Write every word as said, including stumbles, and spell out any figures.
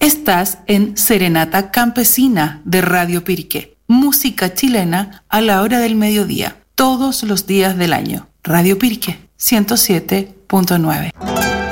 Estás en Serenata Campesina de Radio Piriqué. Música chilena a la hora del mediodía, todos los días del año. Radio Piriqué, ciento siete punto nueve.